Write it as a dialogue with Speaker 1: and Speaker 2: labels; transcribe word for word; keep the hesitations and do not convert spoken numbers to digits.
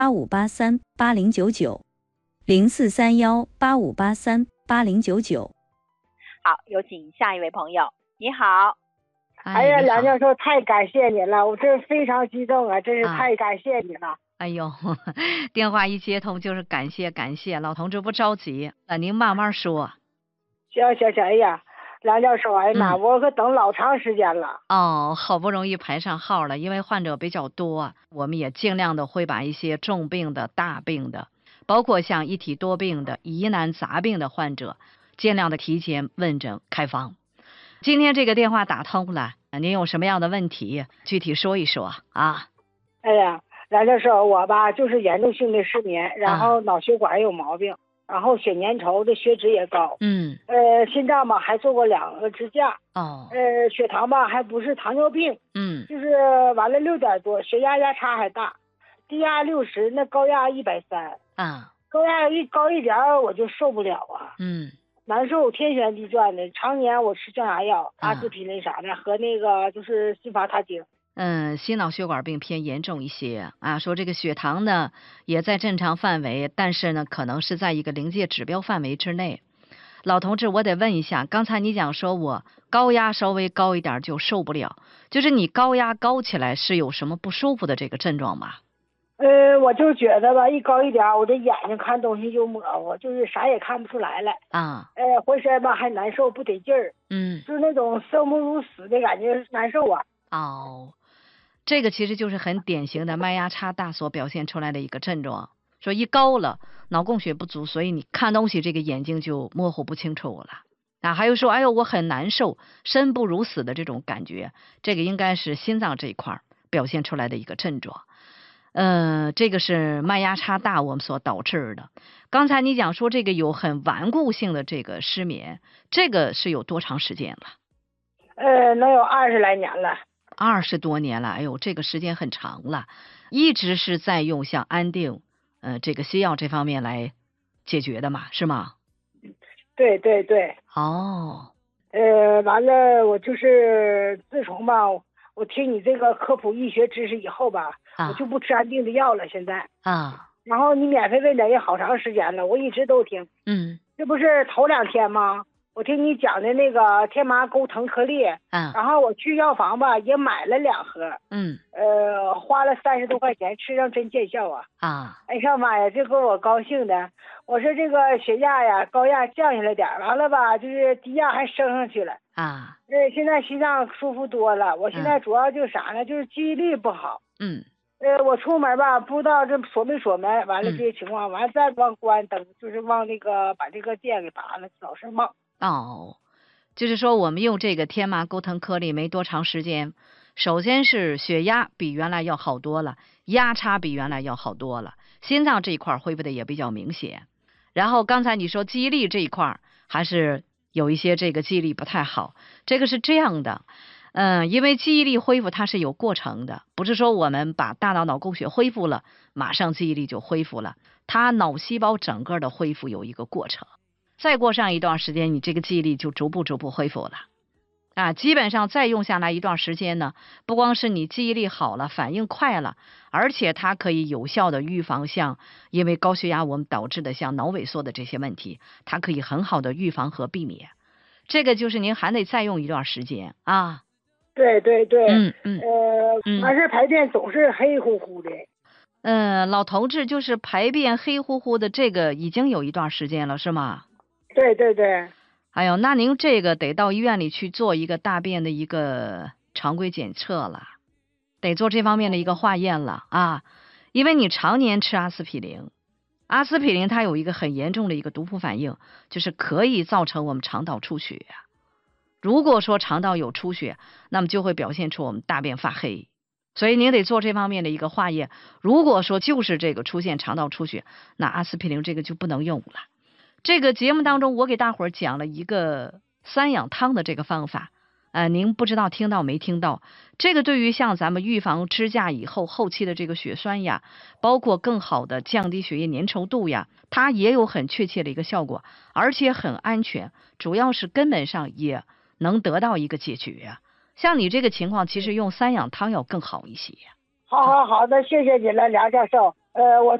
Speaker 1: 八五八三八零九九，零四三幺八五八三八零九九。
Speaker 2: 好，有请下一位朋友。你好。
Speaker 3: 哎呀，梁教授，太感谢您了，我真非常激动啊，真是太感谢你了。
Speaker 4: 啊、哎呦，电话一接通就是感谢感谢，老同志不着急，那您慢慢说。
Speaker 3: 行行行，哎呀，梁教授，哎呀妈、嗯，我可等老长时间了。
Speaker 4: 哦，好不容易排上号了，因为患者比较多，我们也尽量的会把一些重病的、大病的，包括像一体多病的、疑难杂病的患者，尽量的提前问诊开方。今天这个电话打通了，您有什么样的问题，具体说一说啊？
Speaker 3: 哎呀，梁教授，我吧就是严重性的失眠，然后脑血管有毛病，啊、然后血粘稠的血脂也高，
Speaker 4: 嗯，
Speaker 3: 呃，心脏吧还做过两个支架，
Speaker 4: 哦，
Speaker 3: 呃，血糖吧还不是糖尿病，
Speaker 4: 嗯，
Speaker 3: 就是完了六点多，血压压差还大，低压六十，那高压一百三，
Speaker 4: 啊，
Speaker 3: 高压一高一点我就受不了啊，
Speaker 4: 嗯。
Speaker 3: 难受，天旋地转的，常年我吃降压药、阿司匹林啥的，和那个就是辛伐他汀。
Speaker 4: 嗯，心脑血管病偏严重一些啊，说这个血糖呢也在正常范围，但是呢可能是在一个临界指标范围之内。老同志，我得问一下，刚才你讲说我高压稍微高一点就受不了，就是你高压高起来是有什么不舒服的这个症状吗？
Speaker 3: 呃，我就觉得吧，一高一点，我的眼睛看东西就模糊，就是啥也看不出来了
Speaker 4: 啊。
Speaker 3: 呃，浑身吧还难受，不得劲儿。
Speaker 4: 嗯，
Speaker 3: 就是那种生不如死的感觉，难受啊。
Speaker 4: 哦，这个其实就是很典型的脉压差大所表现出来的一个症状。说一高了，脑供血不足，所以你看东西这个眼睛就模糊不清楚了啊。还有说，哎呦，我很难受，生不如死的这种感觉，这个应该是心脏这一块表现出来的一个症状。呃，这个是脉压差大我们所导致的。刚才你讲说这个有很顽固性的这个失眠，这个是有多长时间了？
Speaker 3: 呃，能有二十来年了。
Speaker 4: 二十多年了，哎呦，这个时间很长了，一直是在用像安定，呃，这个西药这方面来解决的嘛，是吗？
Speaker 3: 对对对。
Speaker 4: 哦。
Speaker 3: 呃，完了，我就是自从吧。我听你这个科普医学知识以后吧，啊、我就不吃安定的药了。现在
Speaker 4: 啊，
Speaker 3: 然后你免费问诊也好长时间了，我一直都听。
Speaker 4: 嗯，
Speaker 3: 这不是头两天吗？我听你讲的那个天麻钩藤颗粒，
Speaker 4: 啊，
Speaker 3: 然后我去药房吧也买了两盒，
Speaker 4: 嗯，
Speaker 3: 呃，花了三十多块钱，吃上真见效啊！
Speaker 4: 啊，
Speaker 3: 哎呀妈呀，这给我高兴的。我说这个血压呀，高压降下来点，完了吧，就是低压还升上去了。
Speaker 4: 啊，
Speaker 3: 呃，现在心脏舒服多了。我现在主要就是啥呢？就是记忆力不好。
Speaker 4: 嗯。
Speaker 3: 呃，我出门吧，不知道这锁没锁门，完了这些情况，嗯、完了再忘关灯，就是忘那个把这个电给拔了，老是忘。
Speaker 4: 哦，就是说我们用这个天麻钩藤颗粒没多长时间，首先是血压比原来要好多了，压差比原来要好多了，心脏这一块恢复的也比较明显。然后刚才你说记忆力这一块还是有一些这个记忆力不太好，这个是这样的。嗯，因为记忆力恢复它是有过程的，不是说我们把大脑脑供血恢复了，马上记忆力就恢复了，它脑细胞整个的恢复有一个过程。再过上一段时间，你这个记忆力就逐步逐步恢复了啊。基本上再用下来一段时间呢，不光是你记忆力好了，反应快了，而且它可以有效的预防像因为高血压我们导致的像脑萎缩的这些问题，它可以很好的预防和避免。这个就是您还得再用一段时间啊。
Speaker 3: 对对对，
Speaker 4: 嗯嗯，
Speaker 3: 呃，完事排便总是黑乎乎的。
Speaker 4: 嗯，老同志就是排便黑乎乎的，这个已经有一段时间了，是吗？
Speaker 3: 对对对。
Speaker 4: 哎呦，那您这个得到医院里去做一个大便的一个常规检测了，得做这方面的一个化验了啊，因为你常年吃阿司匹林，阿司匹林它有一个很严重的一个毒副反应，就是可以造成我们肠道出血。如果说肠道有出血，那么就会表现出我们大便发黑，所以您得做这方面的一个化验。如果说就是这个出现肠道出血，那阿司匹林这个就不能用了。这个节目当中我给大伙儿讲了一个三养汤的这个方法，呃，您不知道听到没听到？这个对于像咱们预防支架以后后期的这个血栓呀，包括更好的降低血液粘稠度呀，它也有很确切的一个效果，而且很安全，主要是根本上也能得到一个解决。像你这个情况，其实用三养汤要更好一些。
Speaker 3: 好好好的，谢谢你了，梁教授。 呃，我